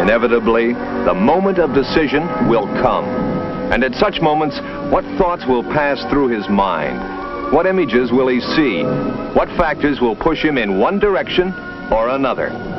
Inevitably, the moment of decision will come. And at such moments, what thoughts will pass through his mind? What images will he see? What factors will push him in one direction or another?